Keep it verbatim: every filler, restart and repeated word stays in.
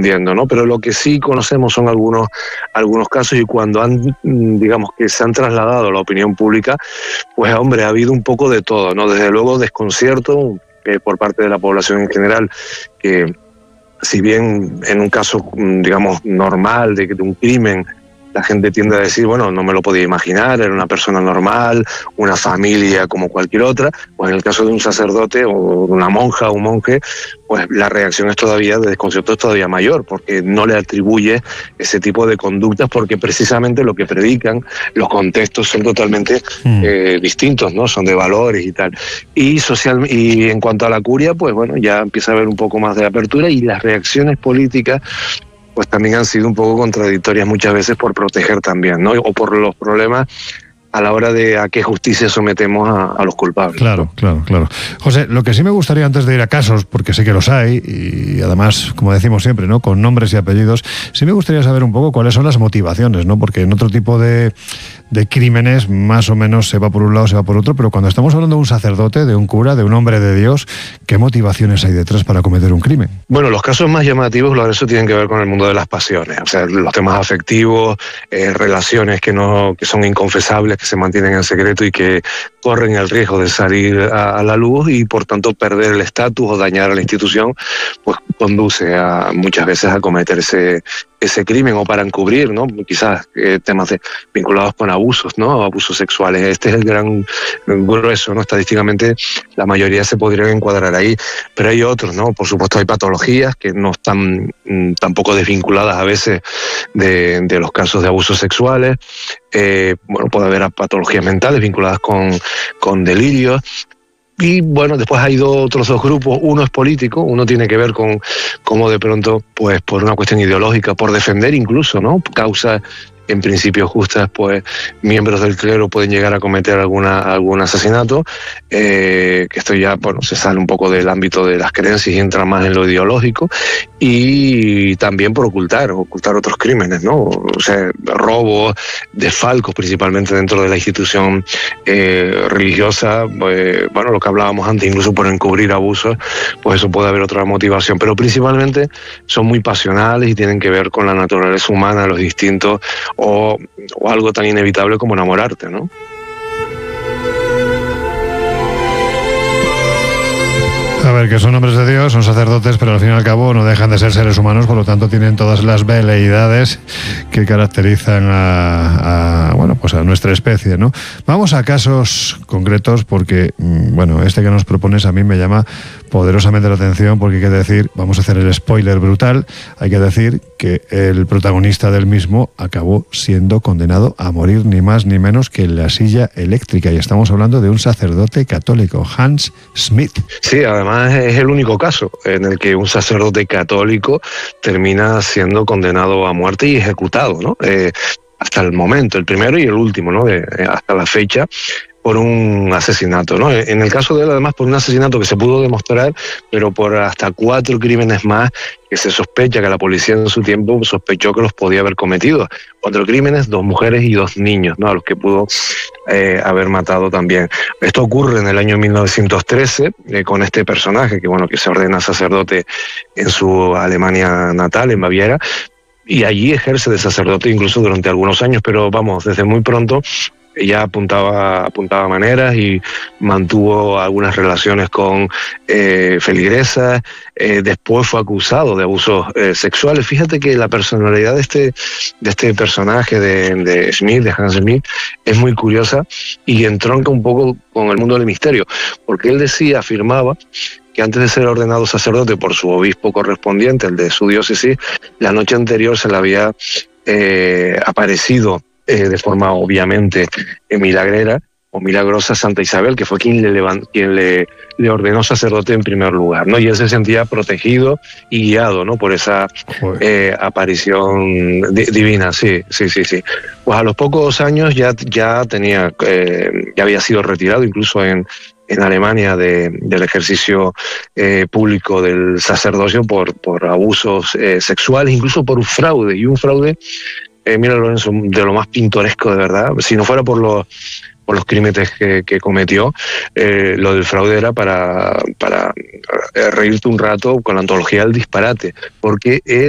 trascendiendo, ¿no? Pero lo que sí conocemos son algunos, algunos casos, y cuando han, digamos, que se han trasladado a la opinión pública, pues hombre, ha habido un poco de todo, ¿no? Desde luego desconcierto eh, por parte de la población en general, que si bien en un caso, digamos, normal de, de un crimen, la gente tiende a decir, bueno, no me lo podía imaginar, era una persona normal, una familia como cualquier otra, pues en el caso de un sacerdote o una monja o un monje, pues la reacción es todavía, de desconcierto es todavía mayor, porque no le atribuye ese tipo de conductas, porque precisamente lo que predican, los contextos son totalmente mm. eh, distintos, ¿no? Son de valores y tal. Y, social, y en cuanto a la curia, pues bueno, ya empieza a haber un poco más de apertura, y las reacciones políticas pues también han sido un poco contradictorias muchas veces por proteger también, ¿no? O por los problemas a la hora de a qué justicia sometemos a, a los culpables. Claro, claro, claro. José, lo que sí me gustaría, antes de ir a casos, porque sé que los hay, y además, como decimos siempre, ¿no?, con nombres y apellidos, sí me gustaría saber un poco cuáles son las motivaciones, ¿no? Porque en otro tipo de, de crímenes, más o menos se va por un lado, se va por otro, pero cuando estamos hablando de un sacerdote, de un cura, de un hombre de Dios, ¿qué motivaciones hay detrás para cometer un crimen? Bueno, los casos más llamativos, lo de eso tienen que ver con el mundo de las pasiones, o sea, los temas afectivos, eh, relaciones que no, que son inconfesables, que se mantienen en secreto y que corren el riesgo de salir a, a la luz, y por tanto perder el estatus o dañar a la institución, pues conduce a muchas veces a cometer ese, ese crimen, o para encubrir, ¿no? Quizás eh, temas de, vinculados con abusos, ¿no? Abusos sexuales. Este es el gran grueso, ¿no? Estadísticamente la mayoría se podrían encuadrar ahí, pero hay otros, ¿no? Por supuesto hay patologías que no están mm, tampoco desvinculadas a veces de, de los casos de abusos sexuales. Eh, bueno, puede haber patologías mentales vinculadas con, con delirios. Y bueno, después hay dos, otros dos grupos. Uno es político, uno tiene que ver con cómo de pronto, pues por una cuestión ideológica, por defender incluso, ¿no?, causas en principio justas, pues miembros del clero pueden llegar a cometer alguna, algún asesinato, eh, que esto ya, bueno, se sale un poco del ámbito de las creencias y entra más en lo ideológico, y también por ocultar, ocultar otros crímenes, ¿no? O sea, robos, desfalcos principalmente dentro de la institución eh, religiosa, eh, bueno, lo que hablábamos antes, incluso por encubrir abusos, pues eso puede haber otra motivación, pero principalmente son muy pasionales y tienen que ver con la naturaleza humana, los distintos, O, o algo tan inevitable como enamorarte, ¿no? A ver, que son hombres de Dios, son sacerdotes, pero al fin y al cabo no dejan de ser seres humanos, por lo tanto tienen todas las veleidades que caracterizan a, a bueno, pues a nuestra especie, ¿no? Vamos a casos concretos, porque, bueno, este que nos propones a mí me llama poderosamente la atención, porque hay que decir, vamos a hacer el spoiler brutal, hay que decir que el protagonista del mismo acabó siendo condenado a morir ni más ni menos que en la silla eléctrica, y estamos hablando de un sacerdote católico, Hans Smith. Sí, además es el único caso en el que un sacerdote católico termina siendo condenado a muerte y ejecutado, ¿no? Eh, hasta el momento, el primero y el último, ¿no? Eh, hasta la fecha, por un asesinato, ¿no? En el caso de él, además, por un asesinato que se pudo demostrar, pero por hasta cuatro crímenes más que se sospecha, que la policía en su tiempo sospechó que los podía haber cometido. Cuatro crímenes, dos mujeres y dos niños, ¿no?, a los que pudo eh, haber matado también. Esto ocurre en el año mil novecientos trece, eh, con este personaje que, bueno, que se ordena sacerdote en su Alemania natal, en Baviera, y allí ejerce de sacerdote incluso durante algunos años, pero vamos, desde muy pronto ya apuntaba, apuntaba maneras y mantuvo algunas relaciones con eh, feligresas. Eh, después fue acusado de abusos eh, sexuales. Fíjate que la personalidad de este, de este personaje de, de Smith, de Hans Smith, es muy curiosa y entronca un poco con el mundo del misterio, porque él decía, afirmaba, que antes de ser ordenado sacerdote por su obispo correspondiente, el de su diócesis, la noche anterior se le había eh, aparecido Eh, de forma obviamente eh, milagrera o milagrosa Santa Isabel, que fue quien le levant, quien le, le ordenó sacerdote en primer lugar, ¿no? Y él se sentía protegido y guiado, ¿no?, por esa eh, aparición di, divina, sí, sí, sí, sí. Pues a los pocos años ya, ya tenía, eh, ya había sido retirado incluso en en Alemania de, del ejercicio eh, público del sacerdocio por, por abusos eh, sexuales, incluso por un fraude, y un fraude, eh, mira, Lorenzo, de lo más pintoresco, de verdad. Si no fuera por los por los crímenes que, que cometió, eh, lo del fraude era para, para reírte un rato con la antología del disparate, porque él